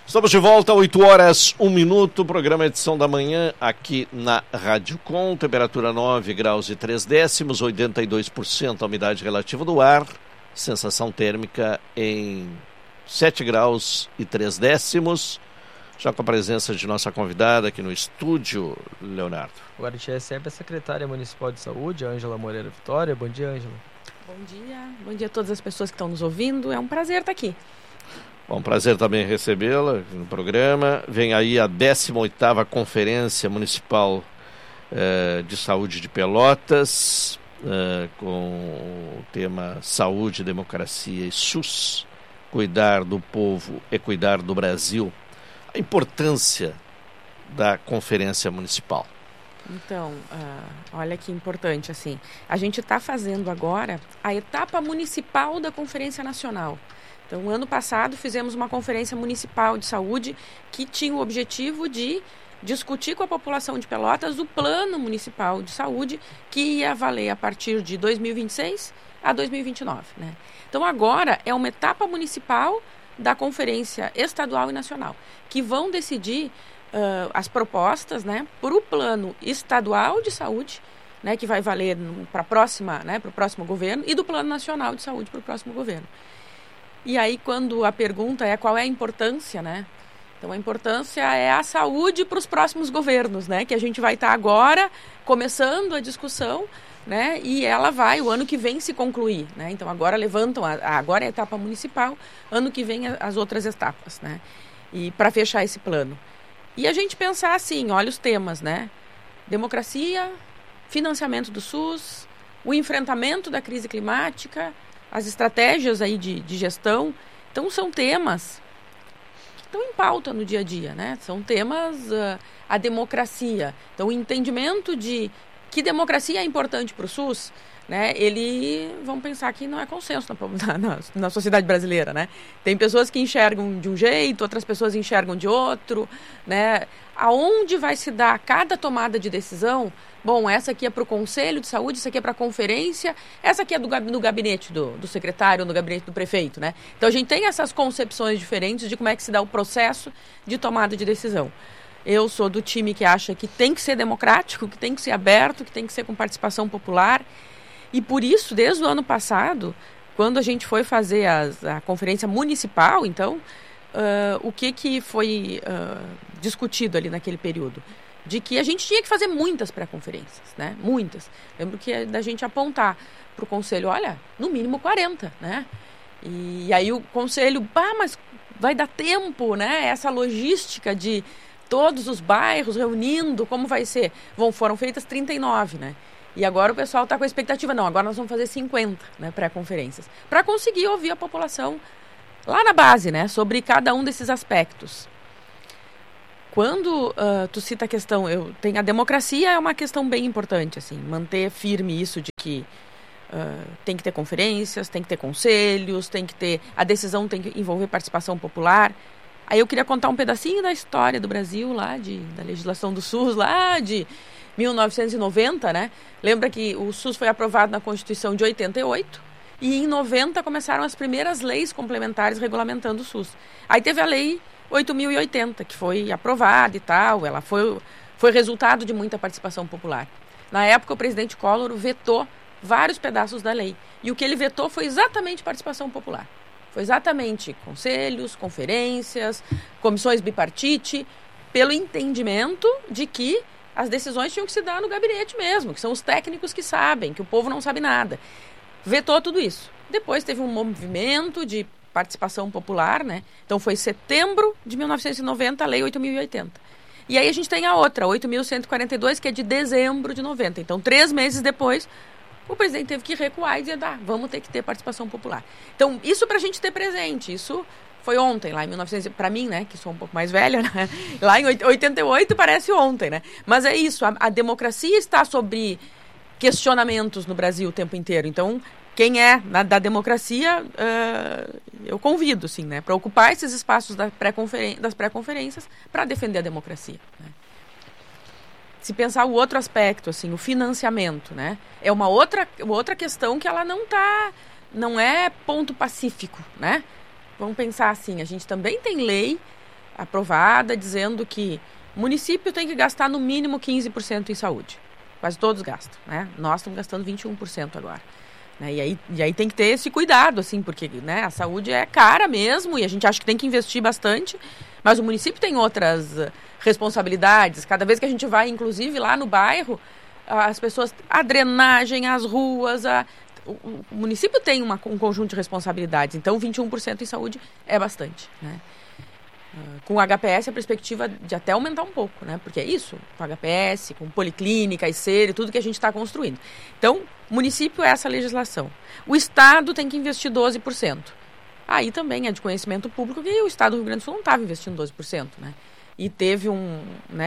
Estamos de volta, 8 horas, 1 minuto, programa Edição da Manhã, aqui na Rádio Com, temperatura 9 graus e 3 décimos, 82% a umidade relativa do ar, sensação térmica em 7 graus e 3 décimos, já com a presença de nossa convidada aqui no estúdio, Leonardo. Agora a gente recebe a secretária municipal de saúde, Ângela Moreira Vitória. Bom dia, Ângela. Bom dia a todas as pessoas que estão nos ouvindo, é um prazer estar aqui. Bom, prazer também recebê-la no programa. Vem aí a 18ª Conferência Municipal de Saúde de Pelotas, com o tema Saúde, Democracia e SUS. Cuidar do povo e cuidar do Brasil. A importância da Conferência Municipal. Então, olha que importante, assim. A gente está fazendo agora a etapa municipal da Conferência Nacional. Então, ano passado, fizemos uma conferência municipal de saúde que tinha o objetivo de discutir com a população de Pelotas o plano municipal de saúde que ia valer a partir de 2026 a 2029. Né? Então, agora é uma etapa municipal da Conferência Estadual e Nacional, que vão decidir as propostas, né, para o plano estadual de saúde, né, que vai valer para o próximo governo, e do plano nacional de saúde para o próximo governo. E aí, quando a pergunta é qual é a importância, né? Então, a importância é a saúde para os próximos governos, né? Que a gente vai estar agora começando a discussão, né? E ela vai, o ano que vem, se concluir, né? Então, agora levantam, agora é a etapa municipal, ano que vem as outras etapas, né? E para fechar esse plano. E a gente pensar assim, olha os temas, né? Democracia, financiamento do SUS, o enfrentamento da crise climática, as estratégias aí de gestão. Então, são temas que estão em pauta no dia a dia, né? São temas, a democracia. Então, o entendimento de que democracia é importante para o SUS, né? Vamos pensar que não é consenso na sociedade brasileira, né? Tem pessoas que enxergam de um jeito, outras pessoas enxergam de outro, né? Aonde vai se dar cada tomada de decisão? Bom, essa aqui é para o Conselho de Saúde, essa aqui é para a conferência, essa aqui é no gabinete do secretário, no gabinete do prefeito, né? Então, a gente tem essas concepções diferentes de como é que se dá o processo de tomada de decisão. Eu sou do time que acha que tem que ser democrático, que tem que ser aberto, que tem que ser com participação popular. E por isso, desde o ano passado, quando a gente foi fazer a conferência municipal, então, o que foi discutido ali naquele período? De que a gente tinha que fazer muitas pré-conferências, né? Muitas. Lembro que da gente apontar para o conselho, olha, no mínimo 40, né? E aí o conselho, mas vai dar tempo, né? Essa logística de todos os bairros reunindo, como vai ser? Foram feitas 39, né? E agora o pessoal está com a expectativa, não, agora nós vamos fazer 50, né, pré-conferências, para conseguir ouvir a população lá na base, né, sobre cada um desses aspectos. Quando tu cita a questão, a democracia é uma questão bem importante, assim, manter firme isso de que tem que ter conferências, tem que ter conselhos, a decisão tem que envolver participação popular. Aí eu queria contar um pedacinho da história do Brasil, da legislação do SUS, lá de 1990, né? Lembra que o SUS foi aprovado na Constituição de 88 e em 90 começaram as primeiras leis complementares regulamentando o SUS. Aí teve a Lei 8.080, que foi aprovada e tal, ela foi resultado de muita participação popular. Na época, o presidente Collor vetou vários pedaços da lei. E o que ele vetou foi exatamente participação popular. Foi exatamente conselhos, conferências, comissões bipartite, pelo entendimento de que as decisões tinham que se dar no gabinete mesmo, que são os técnicos que sabem, que o povo não sabe nada. Vetou tudo isso. Depois teve um movimento de participação popular, né? Então foi setembro de 1990, a Lei 8.080. E aí a gente tem a outra, 8.142, que é de dezembro de 90. Então, 3 meses depois, o presidente teve que recuar e dizer, vamos ter que ter participação popular. Então, isso para a gente ter presente, isso foi ontem, lá em 1900, para mim, né, que sou um pouco mais velha, né? Lá em 88 parece ontem, né? Mas é isso, a democracia está sobre questionamentos no Brasil o tempo inteiro. Então, quem é da democracia, eu convido, sim, né, para ocupar esses espaços das pré-conferências para defender a democracia, né? Se pensar o outro aspecto, assim, o financiamento, né, é uma outra questão que ela não é ponto pacífico, né? Vamos pensar assim, a gente também tem lei aprovada dizendo que o município tem que gastar no mínimo 15% em saúde. Quase todos gastam, né? Nós estamos gastando 21% agora. Né? E aí tem que ter esse cuidado, assim, porque, né, a saúde é cara mesmo e a gente acha que tem que investir bastante, mas o município tem outras responsabilidades. Cada vez que a gente vai, inclusive, lá no bairro, as pessoas, a drenagem, as ruas, o município tem um conjunto de responsabilidades, então 21% em saúde é bastante, né? Com o HPS a perspectiva de até aumentar um pouco, né? Porque é isso, com o HPS, com policlínica, ICER, tudo que a gente está construindo. Então, o município é essa legislação. O Estado tem que investir 12%. Aí também é de conhecimento público que o Estado do Rio Grande do Sul não estava investindo 12%, né? E teve um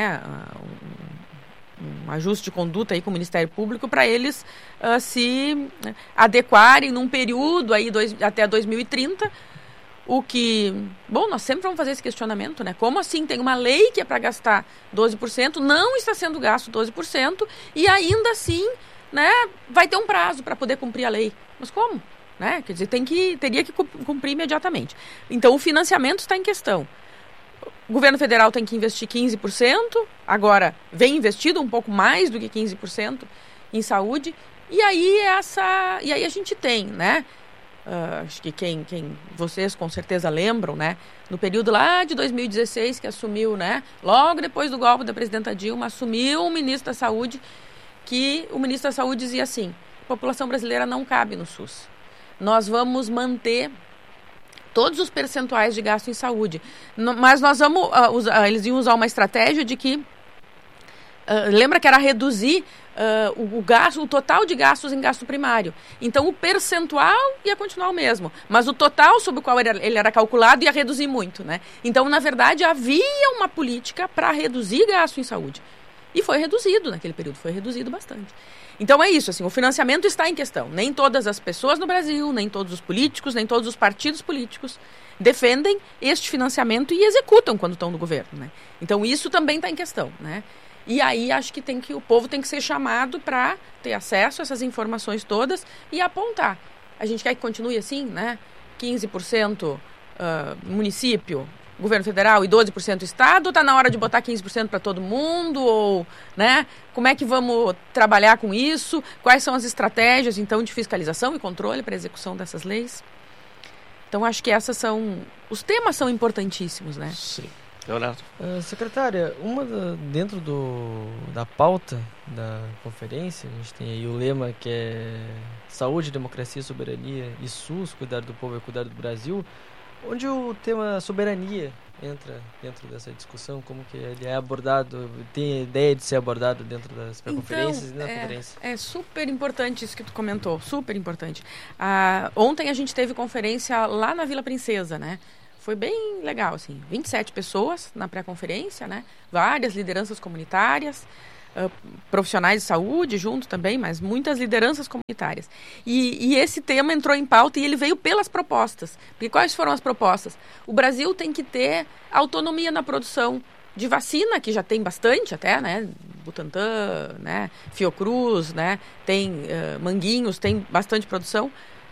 ajuste de conduta aí com o Ministério Público para eles se adequarem num período aí até 2030. O que... Bom, nós sempre vamos fazer esse questionamento, né? Como assim? Tem uma lei que é para gastar 12%, não está sendo gasto 12%, e ainda assim, né, vai ter um prazo para poder cumprir a lei. Mas como? Né? Quer dizer, teria que cumprir imediatamente. Então, o financiamento está em questão. O governo federal tem que investir 15%, agora vem investido um pouco mais do que 15% em saúde, e aí a gente tem, né? Acho que vocês com certeza lembram, né? No período lá de 2016 que assumiu, né? Logo depois do golpe da presidenta Dilma, assumiu o ministro da Saúde, que o ministro da Saúde dizia assim: a população brasileira não cabe no SUS. Nós vamos manter todos os percentuais de gasto em saúde, mas nós vamos eles iam usar uma estratégia de que lembra que era reduzir o total de gastos em gasto primário. Então, o percentual ia continuar o mesmo, mas o total sobre o qual ele era calculado ia reduzir muito, né? Então, na verdade, havia uma política para reduzir gasto em saúde. E foi reduzido naquele período, foi reduzido bastante. Então, é isso, assim, o financiamento está em questão. Nem todas as pessoas no Brasil, nem todos os políticos, nem todos os partidos políticos defendem este financiamento e executam quando estão no governo, né? Então, isso também está em questão, né? E aí acho que o povo tem que ser chamado para ter acesso a essas informações todas e apontar. A gente quer que continue assim, né? 15% município, governo federal e 12% Estado, ou está na hora de botar 15% para todo mundo? Ou, né? Como é que vamos trabalhar com isso? Quais são as estratégias, então, de fiscalização e controle para a execução dessas leis? Então, acho que os temas são importantíssimos, né? Sim. Leonardo. Secretária, dentro da pauta da conferência, a gente tem aí o lema que é Saúde, Democracia, Soberania e SUS, cuidar do povo é cuidar do Brasil, onde o tema soberania entra dentro dessa discussão, como que ele é abordado, tem a ideia de ser abordado dentro das pré-conferências e na conferência? É super importante isso que tu comentou, super importante. Ontem a gente teve conferência lá na Vila Princesa, né? Foi bem legal, assim, 27 pessoas na pré-conferência, né? Várias lideranças comunitárias, profissionais de saúde junto também, mas muitas lideranças comunitárias. E esse tema entrou em pauta e ele veio pelas propostas. Porque quais foram as propostas? O Brasil tem que ter autonomia na produção de vacina, que já tem bastante até, né? Butantan, né? Fiocruz, né? Tem Manguinhos, tem bastante produção,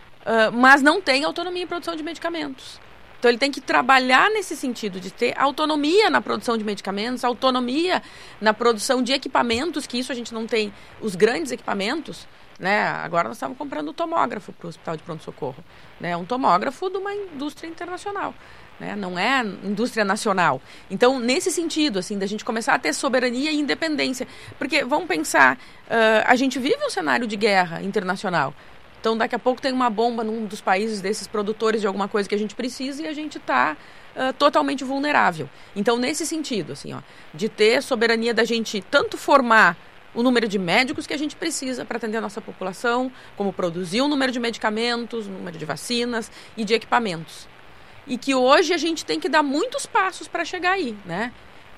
mas não tem autonomia em produção de medicamentos. Então, ele tem que trabalhar nesse sentido de ter autonomia na produção de medicamentos, autonomia na produção de equipamentos, que isso a gente não tem, os grandes equipamentos, né? Agora nós estamos comprando um tomógrafo para o Hospital de Pronto-Socorro, né? Um tomógrafo de uma indústria internacional, né? Não é indústria nacional. Então, nesse sentido, assim, da gente começar a ter soberania e independência. Porque, vamos pensar, a gente vive um cenário de guerra internacional. Então, daqui a pouco tem uma bomba num dos países desses produtores de alguma coisa que a gente precisa e a gente está totalmente vulnerável. Então, nesse sentido, assim, de ter soberania da gente tanto formar o número de médicos que a gente precisa para atender a nossa população, como produzir o número de medicamentos, o número de vacinas e de equipamentos. E que hoje a gente tem que dar muitos passos para chegar aí, né?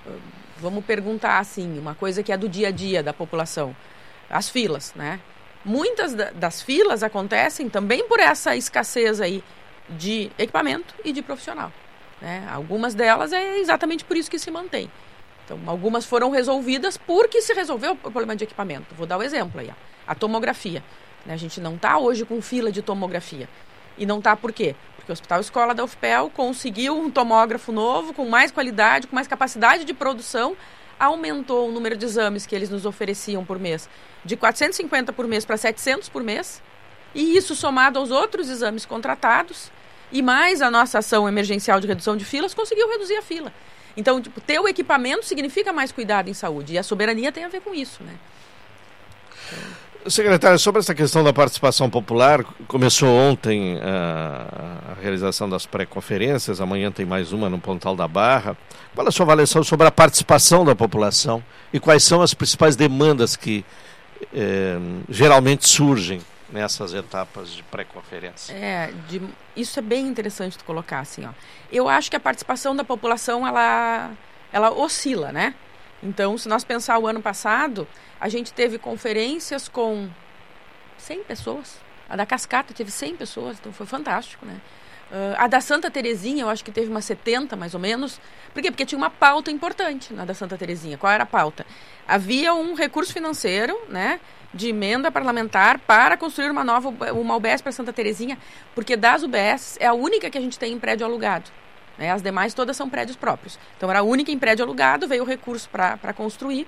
Vamos perguntar, assim, uma coisa que é do dia a dia da população. As filas, né? Muitas das filas acontecem também por essa escassez aí de equipamento e de profissional, né? Algumas delas é exatamente por isso que se mantém. Então, algumas foram resolvidas porque se resolveu o problema de equipamento. Vou dar o exemplo aí, a tomografia. A gente não está hoje com fila de tomografia. E não está por quê? Porque o Hospital Escola da UFPEL conseguiu um tomógrafo novo, com mais qualidade, com mais capacidade de produção, aumentou o número de exames que eles nos ofereciam por mês, de 450 por mês para 700 por mês, e isso somado aos outros exames contratados, e mais a nossa ação emergencial de redução de filas, conseguiu reduzir a fila. Então, ter o equipamento significa mais cuidado em saúde, e a soberania tem a ver com isso, né? Secretário, sobre essa questão da participação popular, começou ontem a realização das pré-conferências, amanhã tem mais uma no Pontal da Barra. Qual é a sua avaliação sobre a participação da população e quais são as principais demandas que geralmente surgem nessas etapas de pré-conferência? Isso é bem interessante de colocar assim, ó. Eu acho que a participação da população, ela oscila, né? Então, se nós pensar o ano passado, a gente teve conferências com 100 pessoas. A da Cascata teve 100 pessoas, então foi fantástico, né? A da Santa Terezinha, eu acho que teve umas 70, mais ou menos. Por quê? Porque tinha uma pauta importante na da Santa Terezinha. Qual era a pauta? Havia um recurso financeiro, né, de emenda parlamentar para construir uma UBS para Santa Terezinha, porque das UBS é a única que a gente tem em prédio alugado. Né? As demais todas são prédios próprios. Então era a única em prédio alugado, veio o recurso para construir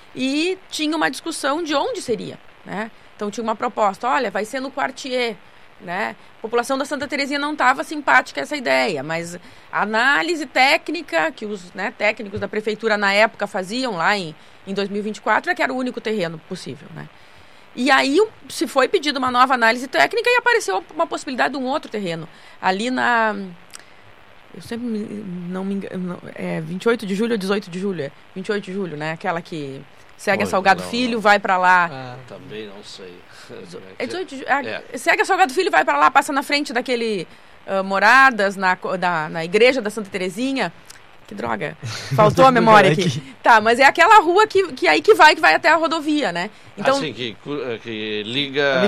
e tinha uma discussão de onde seria, né? Então tinha uma proposta, olha, vai ser no Quartier, né? A população da Santa Terezinha não estava simpática a essa ideia, mas a análise técnica que os técnicos da prefeitura na época faziam lá em 2024 é que era o único terreno possível, né? E aí se foi pedida uma nova análise técnica e apareceu uma possibilidade de um outro terreno ali na... Eu sempre não me engano, 28 de julho ou 18 de julho? 28 de julho, né? Aquela que segue a Salgado Filho, vai para lá. Também não sei. É 18 de julho. Segue a Salgado Filho, vai para lá, passa na frente daquele Moradas, na igreja da Santa Terezinha. Que droga, faltou a memória aqui. Tá, mas é aquela rua que vai até a rodovia, né? Então, assim, que liga...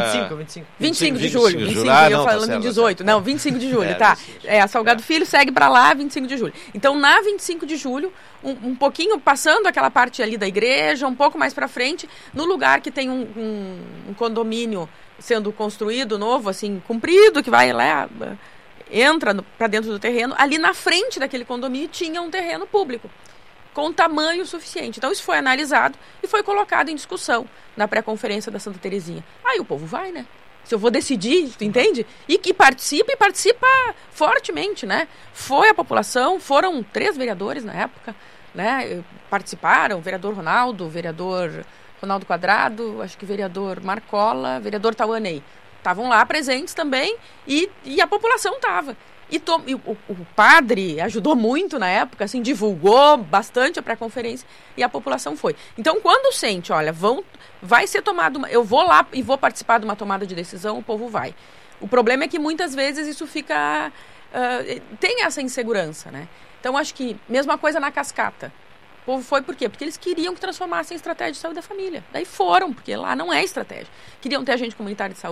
25 de julho. 25, eu falando em 18. Não, 25 de julho, tá. A Salgado Filho segue pra lá, 25 de julho. Então, na 25 de julho, um pouquinho passando aquela parte ali da igreja, um pouco mais pra frente, no lugar que tem um condomínio sendo construído novo, assim, comprido, que vai lá... entra para dentro do terreno, ali na frente daquele condomínio tinha um terreno público, com tamanho suficiente. Então isso foi analisado e foi colocado em discussão na pré-conferência da Santa Terezinha. Aí o povo vai, né? Se eu vou decidir, tu entende? E que participa fortemente, né? Foi a população, foram 3 vereadores na época, né? Participaram, o vereador Ronaldo, o vereador Ronaldo Quadrado, acho que o vereador Marcola, o vereador Tauanei. Estavam lá presentes também e a população estava. E o padre ajudou muito na época, assim, divulgou bastante a pré-conferência e a população foi. Então, quando sente, olha, vai ser tomado, eu vou lá e vou participar de uma tomada de decisão, o povo vai. O problema é que muitas vezes isso fica... tem essa insegurança, né? Então, acho que mesma coisa na Cascata. O povo foi por quê? Porque eles queriam que transformassem em estratégia de saúde da família. Daí foram, porque lá não é estratégia. Queriam ter agente comunitário de saúde.